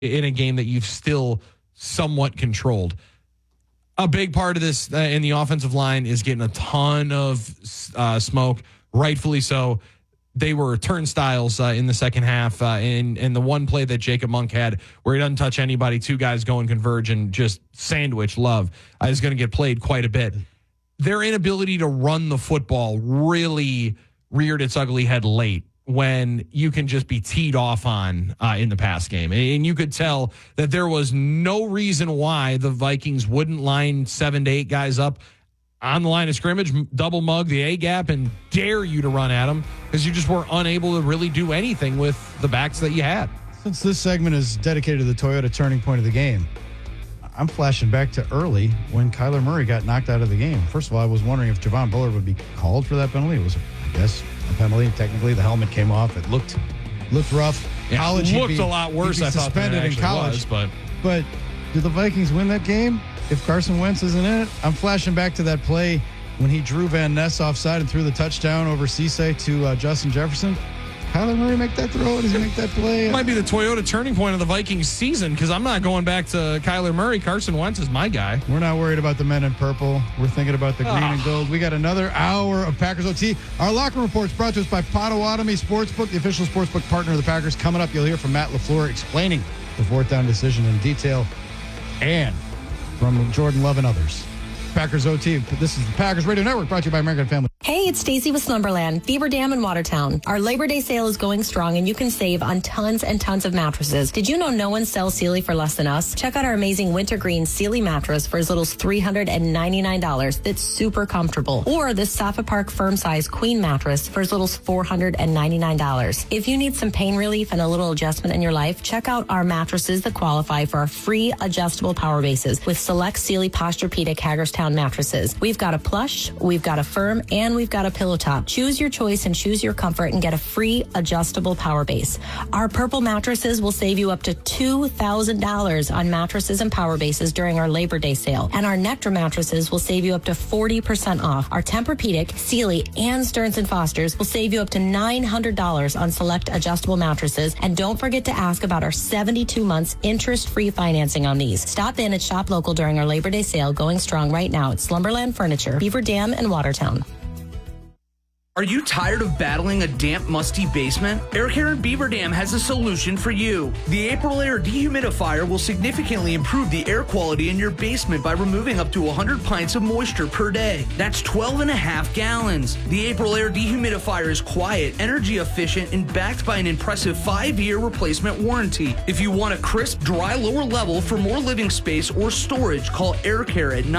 in a game that you've still somewhat controlled. A big part of this in the offensive line is getting a ton of smoke, rightfully so. They were turnstiles in the second half, and the one play that Jacob Monk had where he doesn't touch anybody, two guys go and converge and just sandwich Love is going to get played quite a bit. Their inability to run the football really reared its ugly head late when you can just be teed off on in the pass game. And you could tell that there was no reason why the Vikings wouldn't line 7 to 8 guys up on the line of scrimmage, double mug the A-gap, and dare you to run at them because you just were unable to really do anything with the backs that you had. Since this segment is dedicated to the Toyota turning point of the game, I'm flashing back to early when Kyler Murray got knocked out of the game. First of all, I was wondering if Javon Bullard would be called for that penalty. It was, I guess, a penalty. Technically, the helmet came off. It looked rough. Yeah, college, it looked a lot worse, I thought, than it actually in college. But did the Vikings win that game if Carson Wentz isn't in it? I'm flashing back to that play when he drew Van Ness offside and threw the touchdown over Cisse to Justin Jefferson. Kyler Murray make that throw? Does he make that play? It might be the Toyota turning point of the Vikings season because I'm not going back to Kyler Murray. Carson Wentz is my guy. We're not worried about the men in purple. We're thinking about the green and gold. We got another hour of Packers OT. Our locker report's brought to us by Potawatomi Sportsbook, the official sportsbook partner of the Packers. Coming up, you'll hear from Matt LaFleur explaining the fourth down decision in detail, and from Jordan Love and others. Packers OT. This is the Packers Radio Network, brought to you by American Family. Hey, it's Stacy with Slumberland, Beaver Dam in Watertown. Our Labor Day sale is going strong and you can save on tons and tons of mattresses. Did you know no one sells Sealy for less than us? Check out our amazing wintergreen Sealy mattress for as little as $399. That's super comfortable. Or this Safa Park firm size queen mattress for as little as $499. If you need some pain relief and a little adjustment in your life, check out our mattresses that qualify for our free adjustable power bases with select Sealy Posturepedic Hagerstown mattresses. We've got a plush, we've got a firm, and we've got a pillow top. Choose your choice and choose your comfort and get a free adjustable power base. Our purple mattresses will save you up to $2,000 on mattresses and power bases during our Labor Day sale. And our Nectar mattresses will save you up to 40% off. Our Tempur-Pedic, Sealy, and Stearns & Foster's will save you up to $900 on select adjustable mattresses. And don't forget to ask about our 72 months interest-free financing on these. Stop in at Shop Local during our Labor Day sale, going strong right now at Slumberland Furniture, Beaver Dam, and Watertown. Are you tired of battling a damp, musty basement? Air Care in Beaver Dam has a solution for you. The April Air Dehumidifier will significantly improve the air quality in your basement by removing up to 100 pints of moisture per day. That's 12.5 gallons. The April Air Dehumidifier is quiet, energy efficient, and backed by an impressive 5-year replacement warranty. If you want a crisp, dry lower level for more living space or storage, call Air Care at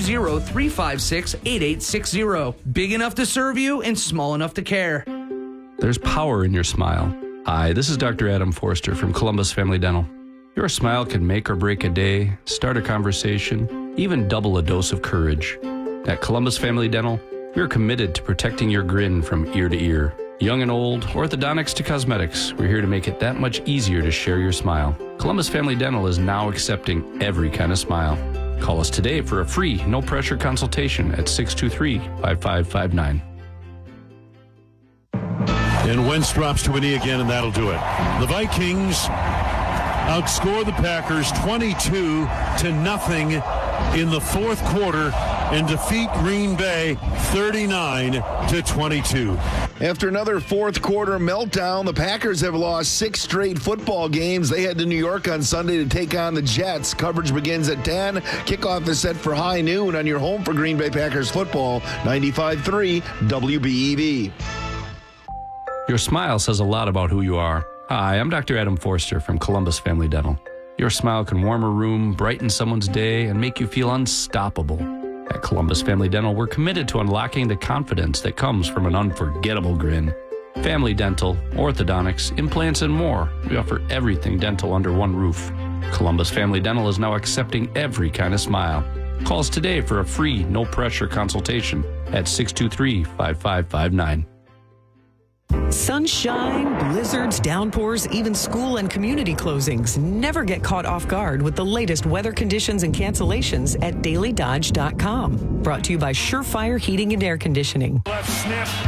920-356-8860. Big enough to serve you and small enough to care. There's power in your smile. Hi, this is Dr. Adam Forster from Columbus Family Dental. Your smile can make or break a day, start a conversation, even double a dose of courage. At Columbus Family Dental, we're committed to protecting your grin from ear to ear. Young and old, orthodontics to cosmetics, we're here to make it that much easier to share your smile. Columbus Family Dental is now accepting every kind of smile. Call us today for a free, no-pressure consultation at 623-5559. And Wentz drops to a knee again, and that'll do it. The Vikings outscore the Packers 22-0 in the fourth quarter and defeat Green Bay 39-22. After another fourth quarter meltdown, the Packers have lost 6 straight football games. They head to New York on Sunday to take on the Jets. Coverage begins at 10. Kickoff is set for high noon on your home for Green Bay Packers football, 95.3 WBEV. Your smile says a lot about who you are. Hi, I'm Dr. Adam Forster from Columbus Family Dental. Your smile can warm a room, brighten someone's day, and make you feel unstoppable. At Columbus Family Dental, we're committed to unlocking the confidence that comes from an unforgettable grin. Family dental, orthodontics, implants, and more. We offer everything dental under one roof. Columbus Family Dental is now accepting every kind of smile. Call us today for a free, no-pressure consultation at 623-5559. Sunshine, blizzards, downpours, even school and community closings. Never get caught off guard with the latest weather conditions and cancellations at DailyDodge.com. Brought to you by Surefire Heating and Air Conditioning. Left snap.